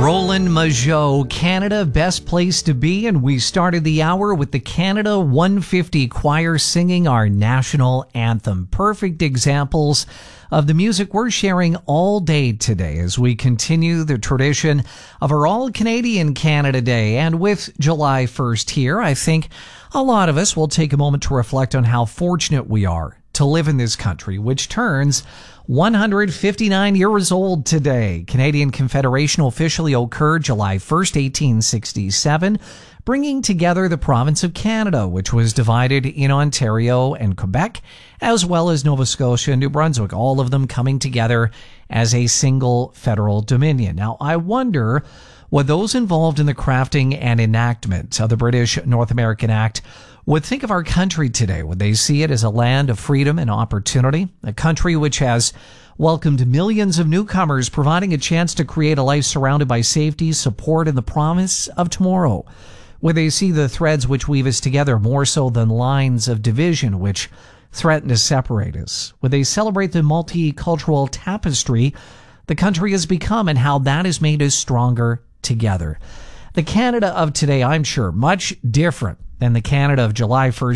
Roland Mageau, Canada, best place to be, and we started the hour with the Canada 150 Choir singing our national anthem. Perfect examples of the music we're sharing all day today as we continue the tradition of our All-Canadian Canada Day. And with July 1st here, I think a lot of us will take a moment to reflect on how fortunate we are to live in this country, which turns 159 years old today. Canadian Confederation officially occurred July 1st, 1867, bringing together the province of Canada, which was divided in Ontario and Quebec, as well as Nova Scotia and New Brunswick, all of them coming together as a single federal dominion. Now, I wonder what those involved in the crafting and enactment of the British North American Act would think of our country today. Would they see it as a land of freedom and opportunity? A country which has welcomed millions of newcomers, providing a chance to create a life surrounded by safety, support, and the promise of tomorrow. Would they see the threads which weave us together more so than lines of division which threaten to separate us? Would they celebrate the multicultural tapestry the country has become and how that has made us stronger together? The Canada of today, I'm sure, much different than the Canada of July 1st,